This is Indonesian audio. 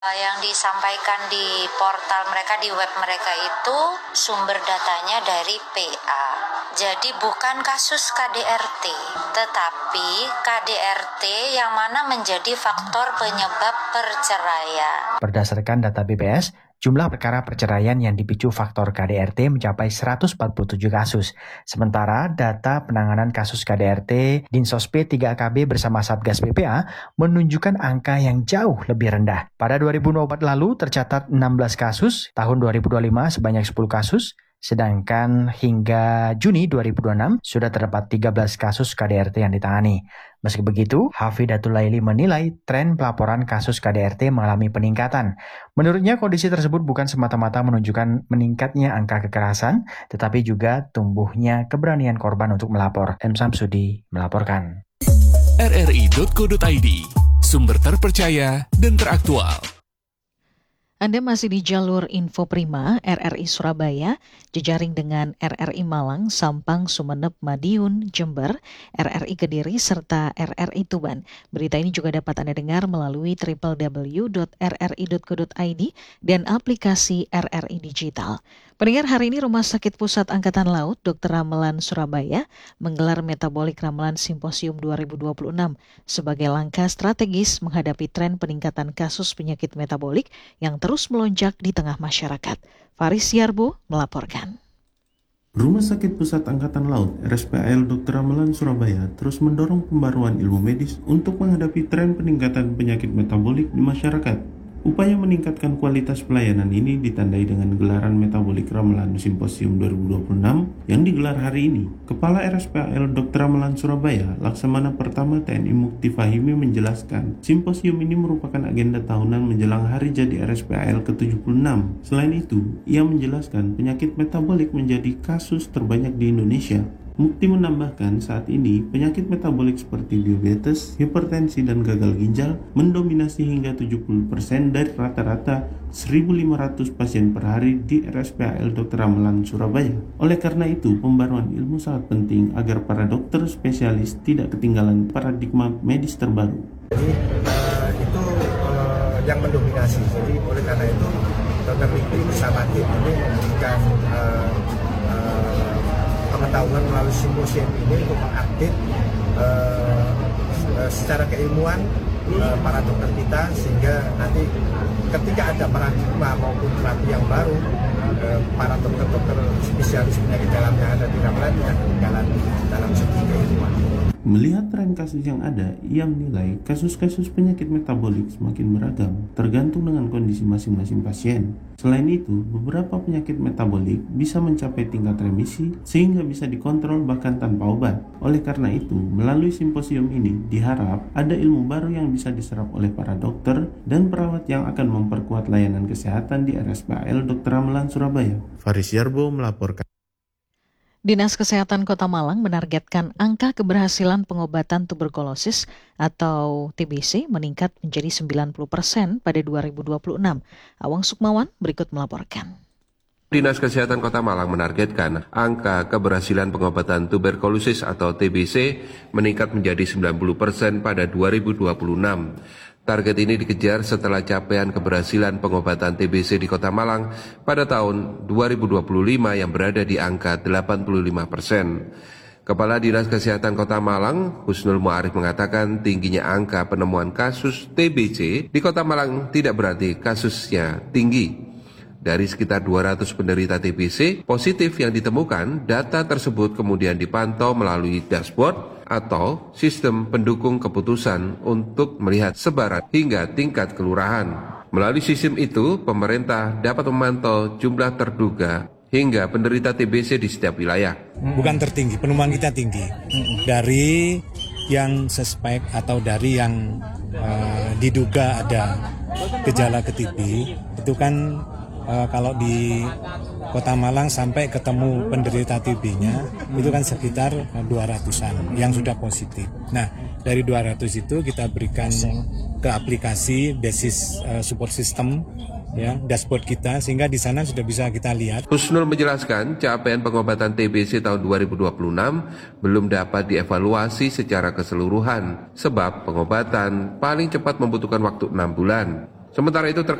Yang disampaikan di portal mereka, di web mereka itu sumber datanya dari PA. Jadi bukan kasus KDRT, tetapi KDRT yang mana menjadi faktor penyebab perceraian. Berdasarkan data BPS, jumlah perkara perceraian yang dipicu faktor KDRT mencapai 147 kasus. Sementara data penanganan kasus KDRT Dinsos P3KB bersama Satgas PPA menunjukkan angka yang jauh lebih rendah. Pada 2024 lalu tercatat 16 kasus, tahun 2025 sebanyak 10 kasus, sedangkan hingga Juni 2026 sudah terdapat 13 kasus KDRT yang ditangani. Meski begitu, Hafidatul Laili menilai tren pelaporan kasus KDRT mengalami peningkatan. Menurutnya, kondisi tersebut bukan semata-mata menunjukkan meningkatnya angka kekerasan, tetapi juga tumbuhnya keberanian korban untuk melapor. M. Samsudi melaporkan. rri.co.id, sumber terpercaya dan teraktual. Anda masih di jalur Info Prima RRI Surabaya, jejaring dengan RRI Malang, Sampang, Sumeneb, Madiun, Jember, RRI Kediri, serta RRI Tuban. Berita ini juga dapat Anda dengar melalui www.rri.co.id dan aplikasi RRI Digital. Pendengar, hari ini Rumah Sakit Pusat Angkatan Laut Dr. Ramelan Surabaya menggelar Metabolik Ramelan Simposium 2026 sebagai langkah strategis menghadapi tren peningkatan kasus penyakit metabolik yang terus melonjak di tengah masyarakat. Faris Yarbo melaporkan. Rumah Sakit Pusat Angkatan Laut RSPAL Dr. Ramelan Surabaya terus mendorong pembaruan ilmu medis untuk menghadapi tren peningkatan penyakit metabolik di masyarakat. Upaya meningkatkan kualitas pelayanan ini ditandai dengan gelaran Metabolik Ramelan Simposium 2026 yang digelar hari ini. Kepala RSPAL Dr. Ramelan Surabaya, Laksamana Pertama TNI Mukti Fahimi menjelaskan, simposium ini merupakan agenda tahunan menjelang hari jadi RSPAL ke-76. Selain itu, ia menjelaskan penyakit metabolik menjadi kasus terbanyak di Indonesia. Mukti menambahkan saat ini penyakit metabolik seperti diabetes, hipertensi, dan gagal ginjal mendominasi hingga 70% dari rata-rata 1.500 pasien per hari di RSPAL Dr. Ramelan Surabaya. Oleh karena itu, pembaruan ilmu sangat penting agar para dokter spesialis tidak ketinggalan paradigma medis terbaru. Jadi itu yang mendominasi. Jadi oleh karena itu Dr. Mukti bersama tim ini memberikan pengetahuan melalui simposium ini untuk mengupdate secara keilmuan para dokter kita, sehingga nanti ketika ada paradigma maupun terapi yang baru, para dokter-dokter spesialis penyakit dalam yang ada di Ramelan tidak ketinggalan dalam segi keilmuan. Melihat tren kasus yang ada, ia menilai kasus-kasus penyakit metabolik semakin beragam, tergantung dengan kondisi masing-masing pasien. Selain itu, beberapa penyakit metabolik bisa mencapai tingkat remisi sehingga bisa dikontrol bahkan tanpa obat. Oleh karena itu, melalui simposium ini diharap ada ilmu baru yang bisa diserap oleh para dokter dan perawat yang akan memperkuat layanan kesehatan di RSPAL Dr. Ramelan Surabaya. Faris Yarbo melaporkan. Dinas Kesehatan Kota Malang menargetkan angka keberhasilan pengobatan tuberkulosis atau TBC meningkat menjadi 90% pada 2026. Awang Sukmawan berikut melaporkan. Dinas Kesehatan Kota Malang menargetkan angka keberhasilan pengobatan tuberkulosis atau TBC meningkat menjadi 90% pada 2026. Target ini dikejar setelah capaian keberhasilan pengobatan TBC di Kota Malang pada tahun 2025 yang berada di angka 85%. Kepala Dinas Kesehatan Kota Malang, Husnul Mu'arif mengatakan tingginya angka penemuan kasus TBC di Kota Malang tidak berarti kasusnya tinggi. Dari sekitar 200 penderita TBC positif yang ditemukan, data tersebut kemudian dipantau melalui dashboard atau sistem pendukung keputusan untuk melihat sebaran hingga tingkat kelurahan. Melalui sistem itu, pemerintah dapat memantau jumlah terduga hingga penderita TBC di setiap wilayah. Bukan tertinggi, penemuan kita tinggi. Dari yang suspek atau dari yang diduga ada gejala ke TB, itu kan kalau di Kota Malang sampai ketemu penderita TB-nya itu kan sekitar 200-an yang sudah positif. Nah, dari 200 itu kita berikan ke aplikasi basis support system, ya, dashboard kita, sehingga di sana sudah bisa kita lihat. Husnul menjelaskan capaian pengobatan TBC tahun 2026 belum dapat dievaluasi secara keseluruhan sebab pengobatan paling cepat membutuhkan waktu 6 bulan. Sementara itu